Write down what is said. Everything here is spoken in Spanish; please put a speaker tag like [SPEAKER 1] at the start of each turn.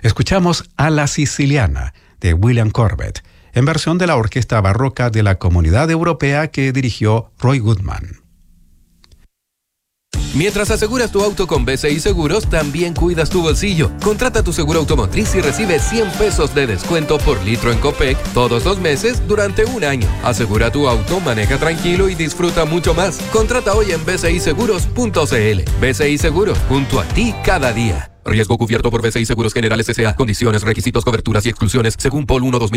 [SPEAKER 1] Escuchamos a La Siciliana, de William Corbett, en versión de la Orquesta Barroca de la Comunidad Europea que dirigió Roy Goodman.
[SPEAKER 2] Mientras aseguras tu auto con BCI Seguros, también cuidas tu bolsillo. Contrata tu seguro automotriz y recibe $100 de descuento por litro en Copec todos los meses durante un año. Asegura tu auto, maneja tranquilo y disfruta mucho más. Contrata hoy en bciseguros.cl. BCI Seguros, junto a ti cada día. Riesgo cubierto por BCI Seguros Generales S.A. Condiciones, requisitos, coberturas y exclusiones según Pol 1 2000.